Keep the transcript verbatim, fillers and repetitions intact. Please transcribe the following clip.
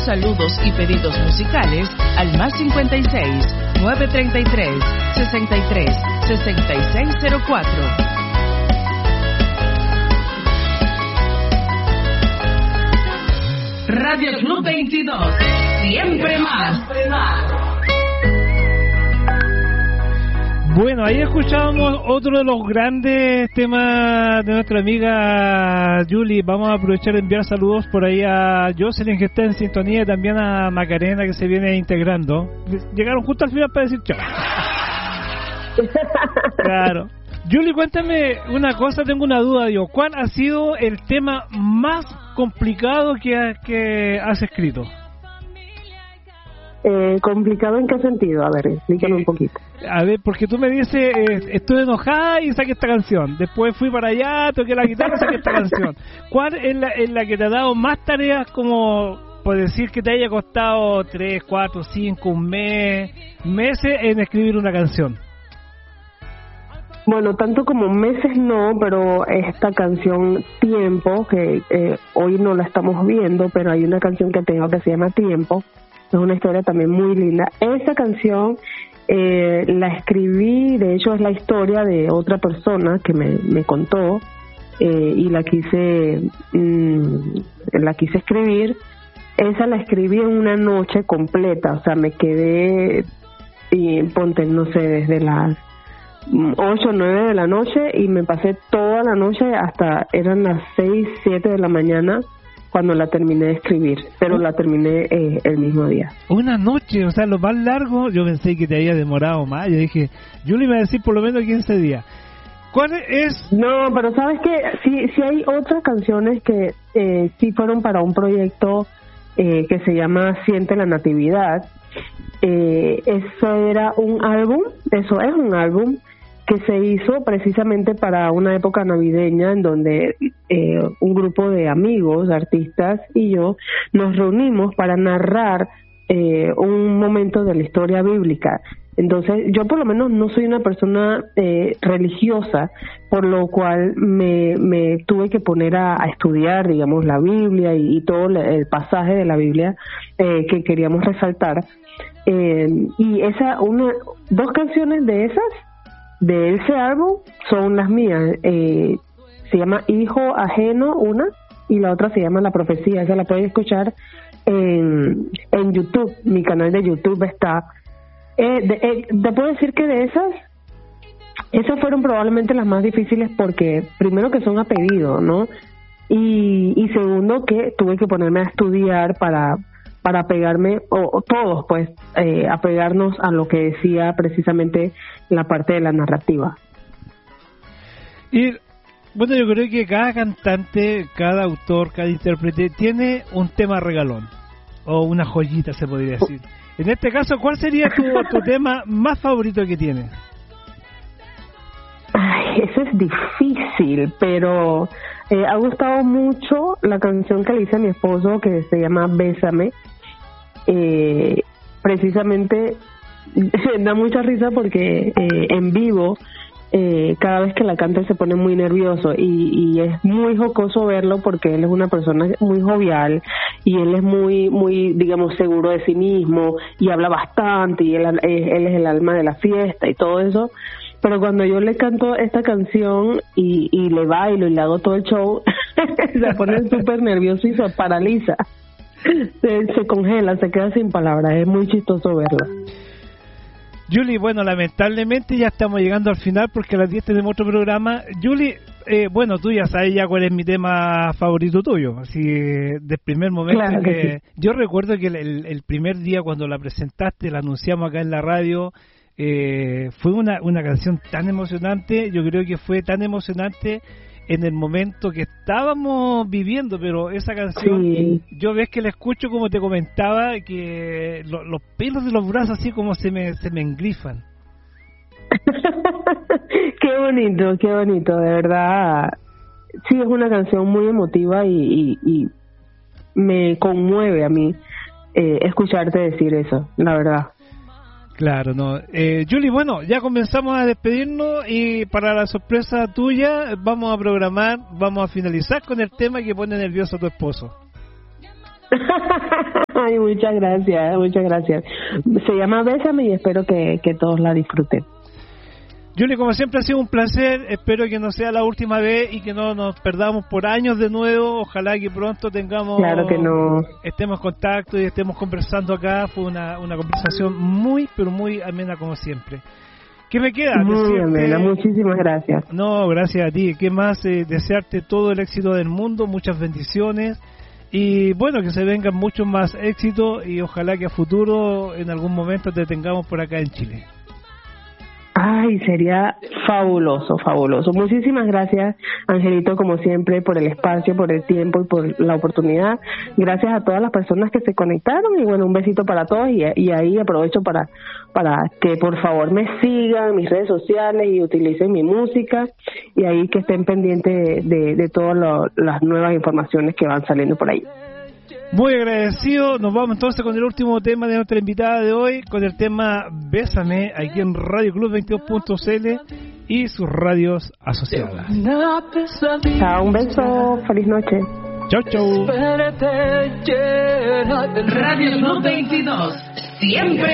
saludos y pedidos musicales al más cincuenta y seis, nueve treinta y tres, sesenta y tres, sesenta y seis cero cuatro. Radio Club veintidós, siempre más. Bueno, ahí escuchábamos otro de los grandes temas de nuestra amiga Julie. Vamos a aprovechar de enviar saludos por ahí a Jocelyn, que está en sintonía, y también a Macarena, que se viene integrando. Llegaron justo al final para decir chao. Claro. Julie, cuéntame una cosa, tengo una duda, digo, ¿cuál ha sido el tema más complicado que, ha, que has escrito? Eh, ¿Complicado en qué sentido? A ver, explícame un poquito. A ver, porque tú me dices, eh, estuve enojada y saqué esta canción. Después fui para allá, toqué la guitarra y saqué esta canción. ¿Cuál es la, es la que te ha dado más tareas, como por decir que te haya costado tres, cuatro, cinco, un mes, meses en escribir una canción? Bueno, tanto como meses no, pero esta canción Tiempo, que eh, hoy no la estamos viendo, pero hay una canción que tengo que se llama Tiempo. Es una historia también muy linda. Esa canción eh, la escribí, de hecho es la historia de otra persona que me, me contó eh, y la quise mmm, la quise escribir. Esa la escribí en una noche completa, o sea, me quedé, y ponte, no sé, desde las ocho o nueve de la noche y me pasé toda la noche hasta, eran las seis, siete de la mañana cuando la terminé de escribir, pero la terminé eh, el mismo día. Una noche, o sea, lo más largo. Yo pensé que te había demorado más. Yo dije, yo le iba a decir por lo menos quince días. ¿Cuál es? No, pero sabes que sí, sí hay otras canciones que eh, sí fueron para un proyecto eh, que se llama Siente la Natividad. Eh, eso era un álbum, eso es un álbum que se hizo precisamente para una época navideña en donde eh, un grupo de amigos, artistas y yo nos reunimos para narrar eh, un momento de la historia bíblica. Entonces, yo por lo menos no soy una persona eh, religiosa, por lo cual me, me tuve que poner a, a estudiar, digamos, la Biblia y, y todo el pasaje de la Biblia eh, que queríamos resaltar. Eh, y esa una dos canciones de esas de ese álbum son las mías. Eh, se llama Hijo Ajeno, una, y la otra se llama La Profecía. Esa la pueden escuchar en, en YouTube. Mi canal de YouTube está. Eh, de, eh, te puedo decir que de esas, esas fueron probablemente las más difíciles porque, primero, que son a pedido, ¿no? Y, y segundo, que tuve que ponerme a estudiar para para pegarme, o, o todos, pues, eh, apegarnos a lo que decía precisamente la parte de la narrativa. Y, bueno, yo creo que cada cantante, cada autor, cada intérprete tiene un tema regalón, o una joyita, se podría decir. En este caso, ¿cuál sería tu, tu tema más favorito que tienes? Ay, eso es difícil, pero eh, ha gustado mucho la canción que le hice a mi esposo, que se llama Bésame. Eh, precisamente da mucha risa porque eh, en vivo eh, cada vez que la canta se pone muy nervioso y, y es muy jocoso verlo porque él es una persona muy jovial y él es muy, muy, digamos, seguro de sí mismo y habla bastante y él, él es el alma de la fiesta y todo eso. Pero cuando yo le canto esta canción y, y le bailo y le hago todo el show, se pone súper nervioso y se paraliza. Se, se congela, se queda sin palabras. Es muy chistoso verlo. Julie, bueno, lamentablemente ya estamos llegando al final porque a las diez tenemos otro programa. Julie, eh, bueno, tú ya sabes ya cuál es mi tema favorito tuyo. Así, del primer momento claro que que... sí. Yo recuerdo que el, el primer día cuando la presentaste, la anunciamos acá en la radio... Eh, fue una, una canción tan emocionante. Yo creo que fue tan emocionante en el momento que estábamos viviendo, pero esa canción, sí. Yo ves que la escucho como te comentaba, que lo, los pelos de los brazos así como se me, se me engrifan. Qué bonito, qué bonito, de verdad. Sí, es una canción muy emotiva y, y, y me conmueve a mí eh, escucharte decir eso, la verdad. Claro, no. Eh, Julie, bueno, ya comenzamos a despedirnos y para la sorpresa tuya vamos a programar, vamos a finalizar con el tema que pone nervioso a tu esposo. Ay, muchas gracias, muchas gracias. Se llama Bésame y espero que, que todos la disfruten. Julie, como siempre ha sido un placer, espero que no sea la última vez y que no nos perdamos por años de nuevo, ojalá que pronto tengamos, claro que no, estemos en contacto y estemos conversando acá. Fue una, una conversación muy, pero muy amena como siempre. ¿Qué me queda? Muy Desearte... amena, muchísimas gracias. No, gracias a ti. ¿Qué más? Eh, desearte todo el éxito del mundo, muchas bendiciones y bueno, que se vengan muchos más éxitos y ojalá que a futuro en algún momento te tengamos por acá en Chile. Ay, sería fabuloso, fabuloso. Muchísimas gracias, Angelito, como siempre, por el espacio, por el tiempo y por la oportunidad. Gracias a todas las personas que se conectaron y bueno, un besito para todos y, y ahí aprovecho para para que por favor me sigan en mis redes sociales y utilicen mi música y ahí que estén pendientes de, de, de todas lo, las nuevas informaciones que van saliendo por ahí. Muy agradecido. Nos vamos entonces con el último tema de nuestra invitada de hoy, con el tema Bésame, aquí en Radio Club veintidós punto c l y sus radios asociadas. Chao, un beso, feliz noche. Chau, chau. Radio Club veintidós, siempre